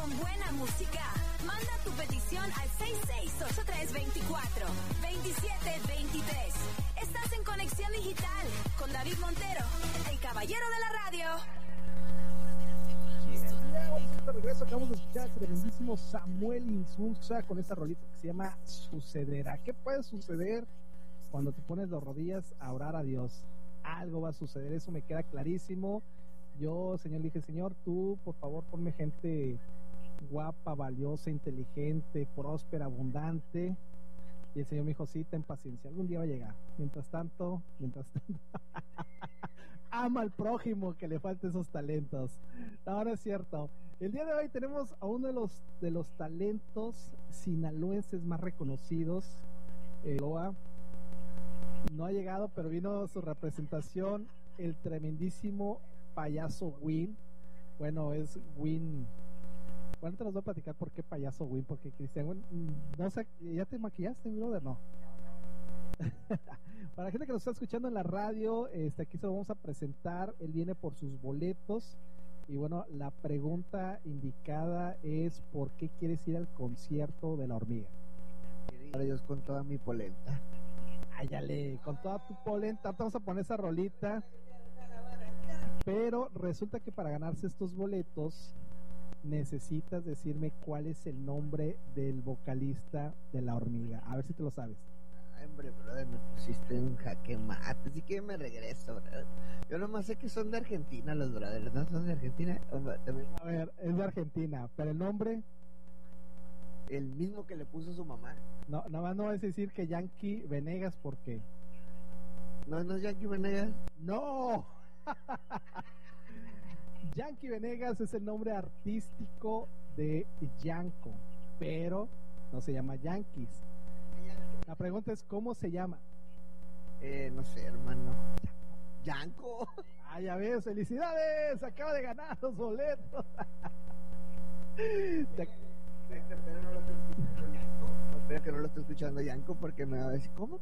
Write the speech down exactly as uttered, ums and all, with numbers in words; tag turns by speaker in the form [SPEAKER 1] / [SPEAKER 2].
[SPEAKER 1] con buena música. Manda tu petición al seis seis ocho tres dos cuatro, dos siete dos tres. Estás en Conexión Digital con David Montero, el caballero de la radio.
[SPEAKER 2] De regreso, acabamos de escuchar al tremendísimo Samuel Insulza con esta rolita que se llama Sucederá. ¿Qué puede suceder cuando te pones de rodillas a orar a Dios? Algo va a suceder, eso me queda clarísimo. Yo, Señor, le dije, Señor, tú por favor ponme gente guapa, valiosa, inteligente, próspera, abundante. Y el Señor me dijo, sí, ten paciencia, algún día va a llegar. Mientras tanto, mientras tanto ama al prójimo que le falten esos talentos. No, no es cierto. El día de hoy tenemos a uno de los de los talentos sinaloenses más reconocidos. eh, Loa no ha llegado, pero vino su representación, el tremendísimo payaso Win. Bueno, es Win. Bueno, te los voy a platicar por qué payaso Win, porque Cristian, bueno, no sé, ¿ya te maquillaste, brother? No. Para la gente que nos está escuchando en la radio, este, aquí se lo vamos a presentar. Él viene por sus boletos. Y bueno, la pregunta indicada es: ¿por qué quieres ir al concierto de La Hormiga?
[SPEAKER 3] Para Dios con toda mi polenta.
[SPEAKER 2] Áyale, con toda tu polenta. Vamos a poner esa rolita. Pero resulta que para ganarse estos boletos necesitas decirme cuál es el nombre del vocalista de La Hormiga. A ver si te lo sabes.
[SPEAKER 3] Ay, hombre, brother, me pusiste un jaque mate, así que me regreso, brother. Yo nomás sé que son de Argentina los brothers, ¿no? Son de Argentina.
[SPEAKER 2] A ver, es de Argentina, pero el nombre...
[SPEAKER 3] El mismo que le puso su mamá.
[SPEAKER 2] No, nada más no es decir que Yankee Venegas, ¿por qué?
[SPEAKER 3] No, no es Yankee Venegas.
[SPEAKER 2] ¡No! Yankee Venegas es el nombre artístico de Yanko, pero no se llama Yankees. La pregunta es, ¿cómo se llama?
[SPEAKER 3] Eh, no sé, hermano. Yanko.
[SPEAKER 2] Ah, ya ves, felicidades, acaba de ganar los boletos. Te...
[SPEAKER 3] Espero no lo estoy escuchando Yanko. Espero que no lo esté escuchando Yanko porque me va a decir, ¿cómo?